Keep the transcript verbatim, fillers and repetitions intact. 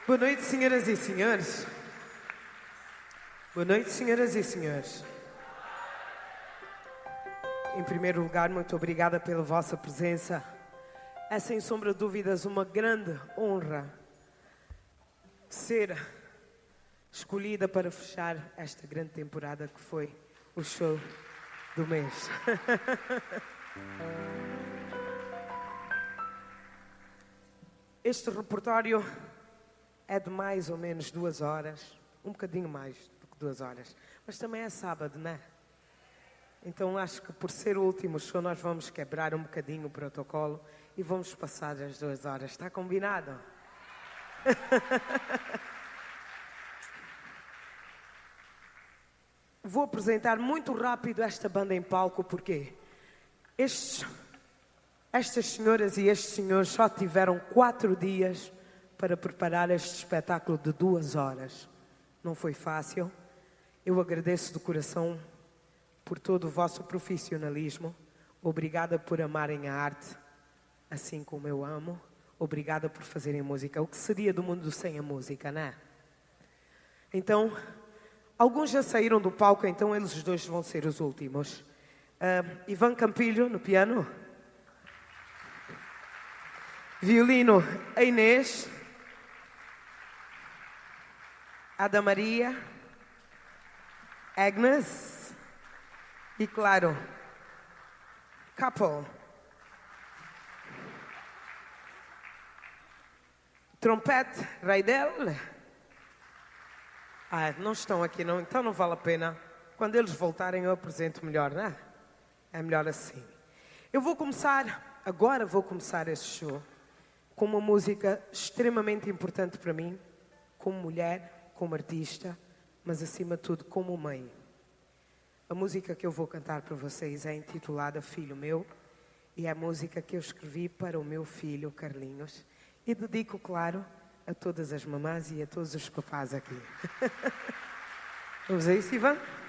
Boa noite, senhoras e senhores. Boa noite, senhoras e senhores. Em primeiro lugar, muito obrigada pela vossa presença. É sem sombra de dúvidas uma grande honra ser escolhida para fechar esta grande temporada que foi o show do mês. Este repertório é de mais ou menos duas horas, um bocadinho mais do que duas horas, mas também é sábado, não é? Então acho que por ser o último show nós vamos quebrar um bocadinho o protocolo e vamos passar as duas horas. Está combinado? Vou apresentar muito rápido esta banda em palco porque estes, estas senhoras e estes senhores só tiveram quatro dias para preparar este espetáculo de duas horas. Não foi fácil. Eu agradeço de coração por todo o vosso profissionalismo. Obrigada por amarem a arte, assim como eu amo. Obrigada por fazerem música. O que seria do mundo sem a música, não é? Então, alguns já saíram do palco, então eles dois vão ser os últimos. Uh, Ivan Campilho, no piano. Violino, a Inês. Ada Maria. Agnes. E, claro, couple. Trompete, Raidel. Ah, não estão aqui, não, então não vale a pena. Quando eles voltarem eu apresento melhor, não é? É melhor assim. Eu vou começar, agora vou começar esse show com uma música extremamente importante para mim, como mulher, como artista, mas acima de tudo como mãe. A música que eu vou cantar para vocês é intitulada Filho Meu e é a música que eu escrevi para o meu filho Carlinhos e dedico, claro, a todas as mamás e a todos os papás aqui. Vamos a isso, Ivan?